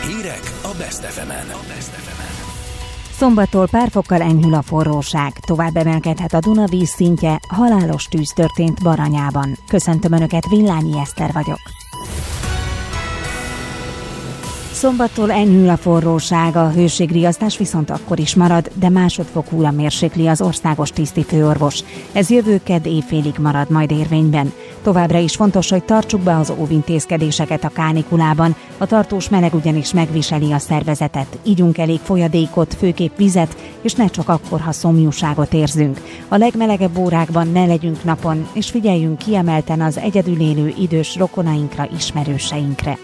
Hírek a Best FM-en. Szombattól pár fokkal enyhül a forróság, tovább emelkedhet a Duna vízszintje, halálos tűz történt Baranyában. Köszöntöm Önöket, Villányi Eszter vagyok. Szombattól enyhül a forróság, a hőségriasztás viszont akkor is marad, de másodfokúra mérsékli az országos tisztifőorvos. Ez jövő kedd éjfélig marad majd érvényben. Továbbra is fontos, hogy tartsuk be az óvintézkedéseket a kánikulában. A tartós meleg ugyanis megviseli a szervezetet. Igyunk elég folyadékot, főképp vizet, és ne csak akkor, ha szomjúságot érzünk. A legmelegebb órákban ne legyünk napon, és figyeljünk kiemelten az egyedül élő idős rokonainkra, ismerőseinkre.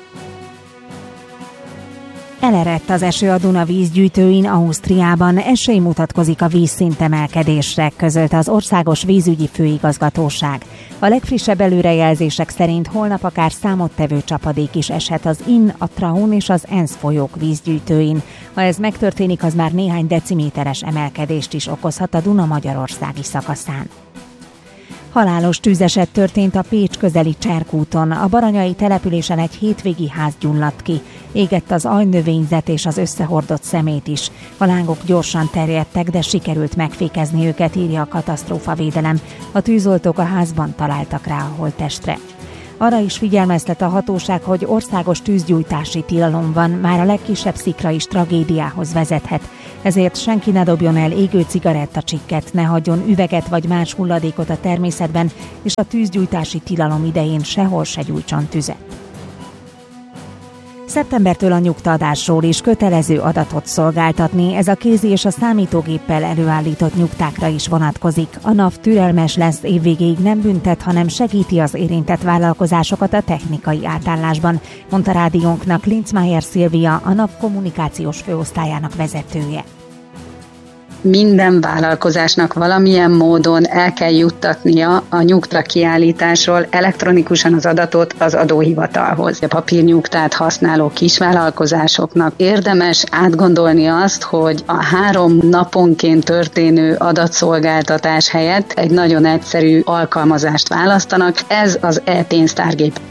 Elerett az eső a Duna vízgyűjtőin Ausztriában, esély mutatkozik a vízszint emelkedésre, közölte az Országos Vízügyi Főigazgatóság. A legfrissebb előrejelzések szerint holnap akár számottevő csapadék is eshet az Inn, a Traun és az Enz folyók vízgyűjtőin. Ha ez megtörténik, az már néhány deciméteres emelkedést is okozhat a Duna magyarországi szakaszán. Halálos tűzeset történt a Pécs közeli Cserkúton. A baranyai településen egy hétvégi ház gyulladt ki. Égett az ajnövényzet és az összehordott szemét is. A lángok gyorsan terjedtek, de sikerült megfékezni őket, írja a katasztrófavédelem. A tűzoltók a házban találtak rá a holttestre. Arra is figyelmeztet a hatóság, hogy országos tűzgyújtási tilalom van, már a legkisebb szikra is tragédiához vezethet. Ezért senki ne dobjon el égő cigarettacsikket, ne hagyjon üveget vagy más hulladékot a természetben, és a tűzgyújtási tilalom idején sehol se gyújtson tüzet. Szeptembertől a nyugtaadásról is kötelező adatot szolgáltatni, ez a kézi és a számítógéppel előállított nyugtákra is vonatkozik. A NAV türelmes lesz, évvégéig nem büntet, hanem segíti az érintett vállalkozásokat a technikai átállásban, mondta rádiónknak Linzmeier Szilvia, a NAV kommunikációs főosztályának vezetője. Minden vállalkozásnak valamilyen módon el kell juttatnia a nyugta kiállításról elektronikusan az adatot az adóhivatalhoz. A papírnyugtát használó kisvállalkozásoknak érdemes átgondolni azt, hogy a 3 naponként történő adatszolgáltatás helyett egy nagyon egyszerű alkalmazást választanak, ez az e-pénztárgép.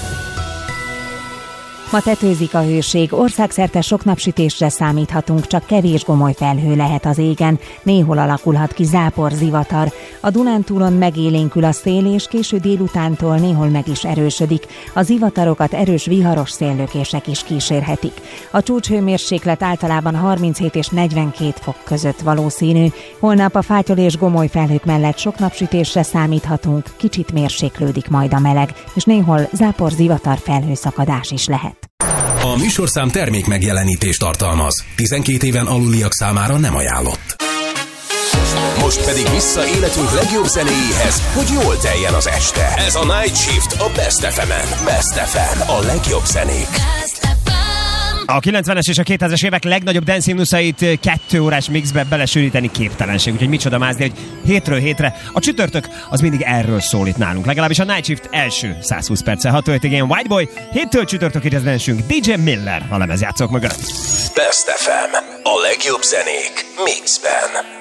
Ma tetőzik a hőség, országszerte sok napsütésre számíthatunk, csak kevés gomoly felhő lehet az égen, néhol alakulhat ki zápor, zivatar. A Dunántúlon megélénkül a szél, és késő délutántól néhol meg is erősödik. A zivatarokat erős viharos széllökések is kísérhetik. A csúcshőmérséklet általában 37 és 42 fok között valószínű. Holnap a fátyol és gomoly felhők mellett sok napsütésre számíthatunk, kicsit mérséklődik majd a meleg, és néhol zápor, zivatar, felhőszakadás is lehet. A műsorszám termék megjelenítést tartalmaz. 12 éven aluliak számára nem ajánlott. Most pedig vissza életünk legjobb zenéjéhez, hogy jól teljen az este. Ez a Night Shift a Best FM-en. Best FM, a legjobb zenék. A 90-es és a 2000-es évek legnagyobb dance himnuszait 2 órás mixbe belesűríteni képtelenség, úgyhogy micsoda mázni, hogy hétről hétre. A csütörtök az mindig erről szól itt nálunk. Legalábbis a Night Shift első 120 perccel 6 óráig ilyen Whiteboy, héttől csütörtökig rezidenssünk DJ Miller a lemezjátszók mögött. Best FM, a legjobb zenék mixben.